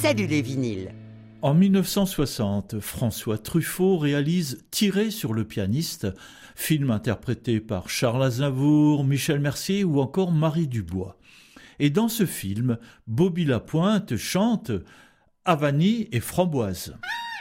Salut les vinyles. En 1960, François Truffaut réalise Tirer sur le pianiste, film interprété par Charles Aznavour, Michel Mercier ou encore Marie Dubois. Et dans ce film, Bobby Lapointe chante Avanie et Framboise.